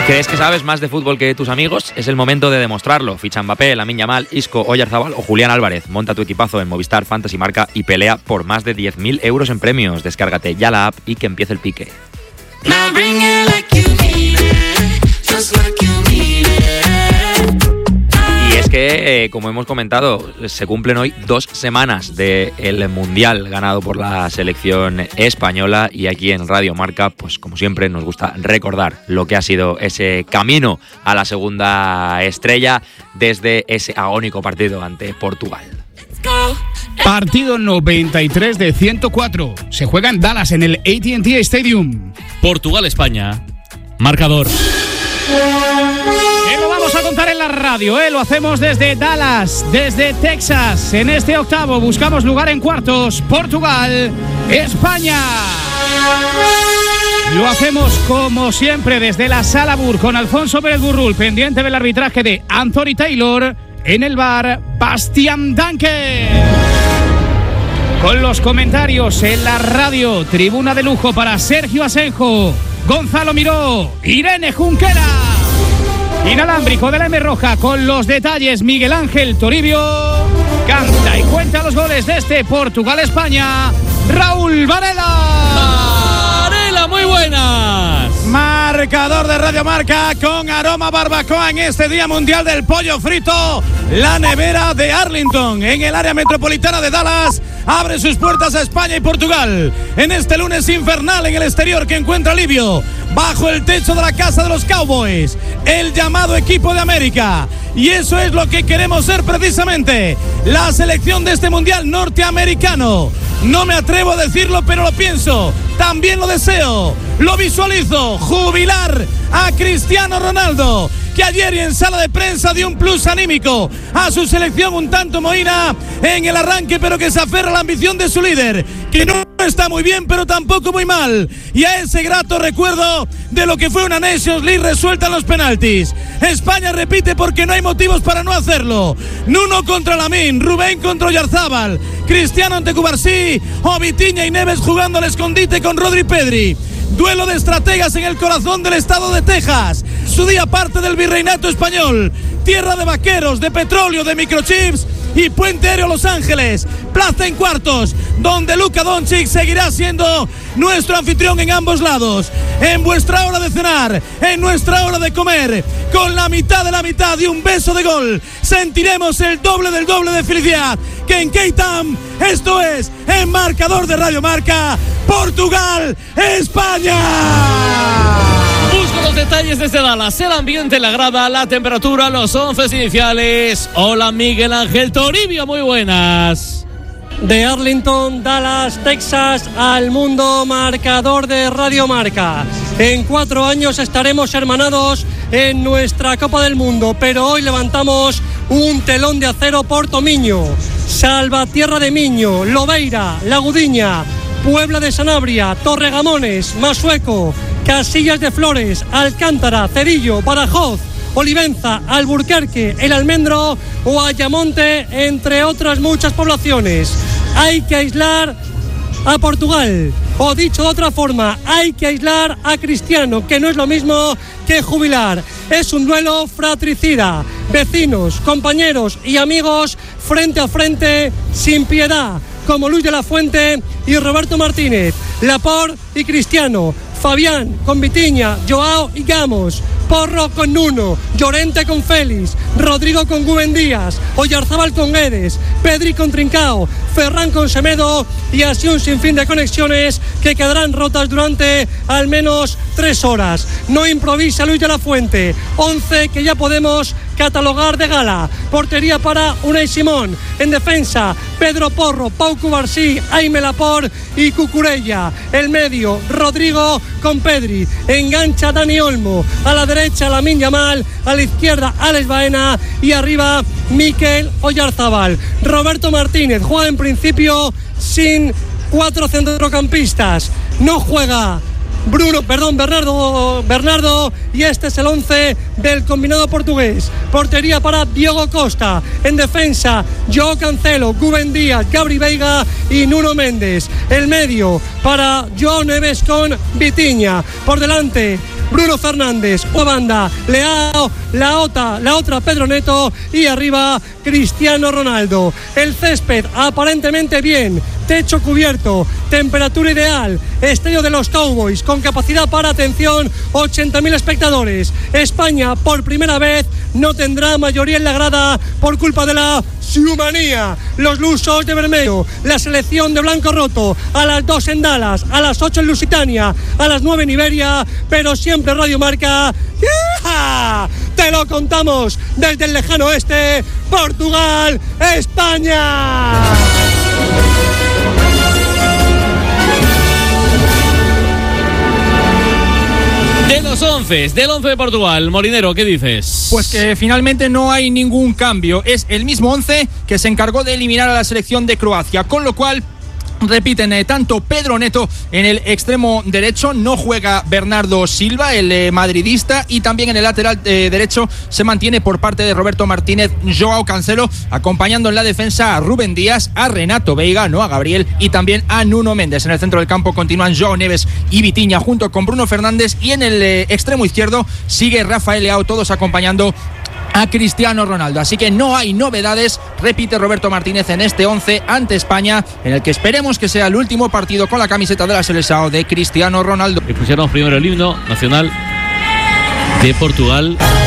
¿Crees que sabes más de fútbol que tus amigos? Es el momento de demostrarlo. Ficha Mbappé, Lamine Yamal, Isco, Oyarzabal o Julián Álvarez. Monta tu equipazo en Movistar Fantasy Marca y pelea por más de 10.000 euros en premios. Descárgate ya la app y que empiece el pique. Y es que, como hemos comentado, se cumplen hoy 2 semanas del Mundial ganado por la selección española, y aquí en Radio Marca, pues como siempre, nos gusta recordar lo que ha sido ese camino a la segunda estrella desde ese agónico partido ante Portugal. Partido 93 de 104. Se juega en Dallas, en el AT&T Stadium. Portugal-España. Marcador. Lo vamos a contar en la radio, Lo hacemos desde Dallas, desde Texas. En este octavo buscamos lugar en cuartos. Portugal, España. Lo hacemos como siempre desde la Sala Bur con Alfonso Pérez Burrul, pendiente del arbitraje de Anthony Taylor. En el bar, Bastian Danke. Con los comentarios en la radio, tribuna de lujo para Sergio Asenjo, Gonzalo Miró, Irene Junquera. Inalámbrico de la M Roja con los detalles, Miguel Ángel Toribio. Canta y cuenta los goles de este Portugal-España, Raúl Varela. Varela, muy buenas. Marcador de Radio Marca con aroma barbacoa en este Día Mundial del Pollo Frito. La nevera de Arlington, en el área metropolitana de Dallas, abre sus puertas a España y Portugal en este lunes infernal en el exterior que encuentra alivio bajo el techo de la casa de los Cowboys, el llamado equipo de América. Y eso es lo que queremos ser precisamente, la selección de este mundial norteamericano. No me atrevo a decirlo, pero lo pienso, también lo deseo, lo visualizo, jubilar a Cristiano Ronaldo, que ayer y en sala de prensa dio un plus anímico a su selección un tanto mohina en el arranque, pero que se aferra a la ambición de su líder, que no está muy bien pero tampoco muy mal, y a ese grato recuerdo de lo que fue una Nations League resuelta en los penaltis. España repite porque no hay motivos para no hacerlo. Nuno contra Lamine, Rubén contra Oyarzabal, Cristiano ante Cubarsí o Vitinha y Neves jugando al escondite con Rodri Pedri. Duelo de estrategas en el corazón del estado de Texas, su día parte del virreinato español, tierra de vaqueros, de petróleo, de microchips y puente aéreo Los Ángeles, plaza en cuartos, donde Luka Doncic seguirá siendo nuestro anfitrión en ambos lados. En vuestra hora de cenar, en nuestra hora de comer, con la mitad de la mitad y un beso de gol, sentiremos el doble del doble de felicidad que en K-Town. Esto es en Marcador de Radio Marca, Portugal, España. Busco los detalles desde Dallas, el ambiente, la grada, la temperatura, los 11 iniciales. Hola Miguel Ángel Toribio, muy buenas. De Arlington, Dallas, Texas, al mundo, Marcador de Radio Marca. En 4 años estaremos hermanados en nuestra Copa del Mundo, pero hoy levantamos un telón de acero por Tomiño, Salvatierra de Miño, Lobeira, La Gudiña, Puebla de Sanabria, Torregamones, Masueco, Casillas de Flores, Alcántara, Cerillo, Badajoz, Olivenza, Alburquerque, El Almendro o Ayamonte, entre otras muchas poblaciones. Hay que aislar a Portugal, o dicho de otra forma, hay que aislar a Cristiano, que no es lo mismo que jubilar. Es un duelo fratricida, vecinos, compañeros y amigos frente a frente, sin piedad, como Luis de la Fuente y Roberto Martínez, Laporte y Cristiano, Fabián con Vitinha, Joao y Gamos, Porro con Nuno, Llorente con Félix, Rodrigo con Gubén Díaz, Oyarzabal con Guedes, Pedri con Trincao, Ferran con Semedo, y así un sinfín de conexiones que quedarán rotas durante al menos 3 horas. No improvisa Luis de la Fuente, 11 que ya podemos catalogar de gala. Portería para Unai Simón, en defensa Pedro Porro, Pau Cubarsí, Aime Laporte y Cucurella. El medio Rodrigo con Pedri, engancha Dani Olmo, a la derecha Lamine Yamal, a la izquierda Alex Baena y arriba Mikel Oyarzabal. Roberto Martínez juega en principio sin 4 centrocampistas, no juega Bernardo, y este es el 11 del combinado portugués. Portería para Diogo Costa, en defensa Joao Cancelo, Rúben Díaz, Gabri Veiga y Nuno Méndez. El medio para Joao Neves con Vitinha, por delante Bruno Fernández, o banda Leao, la otra Pedro Neto, y arriba Cristiano Ronaldo. El césped aparentemente bien, techo cubierto, temperatura ideal, estadio de los Cowboys con capacidad para, atención, 80.000 espectadores. España por primera vez no tendrá mayoría en la grada por culpa de la siumanía. Los lusos de vermelho, la selección de blanco roto, a las 2 en Dallas, a las 8 en Lusitania, a las 9 en Iberia, pero siempre Radio Marca. ¡Yeah! Te lo contamos desde el lejano oeste, Portugal, España. De los 11, del 11 de Portugal, Molinero, ¿qué dices? Pues que finalmente no hay ningún cambio. Es el mismo 11 que se encargó de eliminar a la selección de Croacia, con lo cual repiten tanto Pedro Neto en el extremo derecho, no juega Bernardo Silva, el madridista, y también en el lateral derecho se mantiene por parte de Roberto Martínez Joao Cancelo, acompañando en la defensa a Rúben Díaz, a Renato Veiga, no a Gabriel, y también a Nuno Méndez. En el centro del campo continúan Joao Neves y Vitinha junto con Bruno Fernández, y en el extremo izquierdo sigue Rafael Leao, todos acompañando a Cristiano Ronaldo. Así que no hay novedades, repite Roberto Martínez en este 11 ante España, en el que esperemos que sea el último partido con la camiseta de la selección de Cristiano Ronaldo. Escuchamos primero el himno nacional de Portugal.